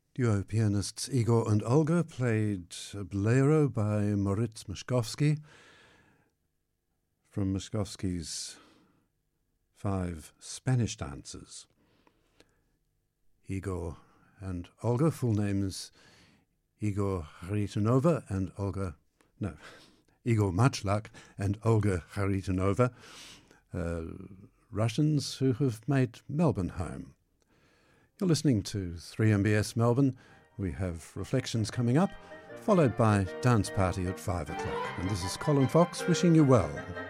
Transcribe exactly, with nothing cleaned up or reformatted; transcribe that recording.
Duo pianists Igor and Olga played Bolero by Moritz Moszkowski from Moszkowski's Five Spanish Dances. Igor and Olga, full names Igor Kharitonova and Olga, no, Igor Matchlak and Olga Kharitonova, uh, Russians who have made Melbourne home. You're listening to three M B S Melbourne. We have Reflections coming up, followed by Dance Party at five o'clock. And this is Colin Fox wishing you well.